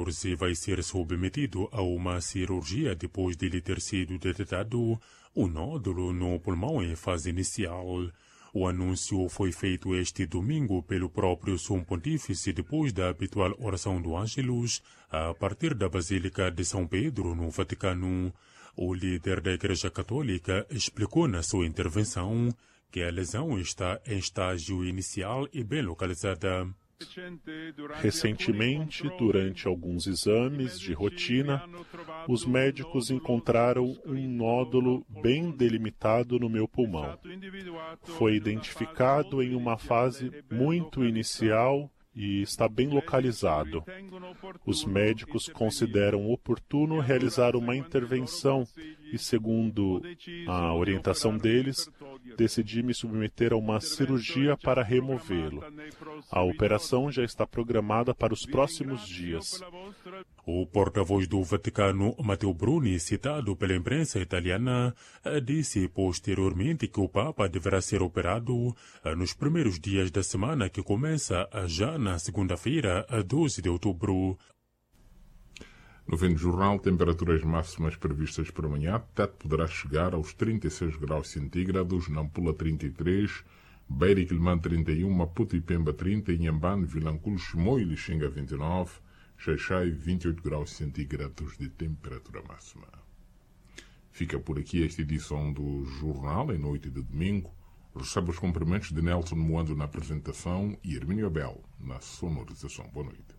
por se vai ser submetido a uma cirurgia depois de lhe ter sido detectado um nódulo no pulmão em fase inicial. O anúncio foi feito este domingo pelo próprio Sumo Pontífice depois da habitual oração do Ângelus a partir da Basílica de São Pedro, no Vaticano. O líder da Igreja Católica explicou na sua intervenção que a lesão está em estágio inicial e bem localizada. Recentemente, durante alguns exames de rotina, os médicos encontraram um nódulo bem delimitado no meu pulmão. Foi identificado em uma fase muito inicial e está bem localizado. Os médicos consideram oportuno realizar uma intervenção e, segundo a orientação deles, decidi me submeter a uma cirurgia para removê-lo. A operação já está programada para os próximos dias. O porta-voz do Vaticano, Matteo Bruni, citado pela imprensa italiana, disse posteriormente que o Papa deverá ser operado nos primeiros dias da semana que começa já na segunda-feira, 12 de outubro. No fim do jornal, temperaturas máximas previstas para amanhã. Tete poderá chegar aos 36 graus centígrados, Nampula 33, Beira e Quilmã 31, Maputo e Pemba 30, Inhambane, Vilanculo, Chimoio e Lixinga 29, Xaixai 28 graus centígrados de temperatura máxima. Fica por aqui esta edição do jornal, em noite de domingo. Recebe os cumprimentos de Nelson Moando na apresentação e Hermínio Abel na sonorização. Boa noite.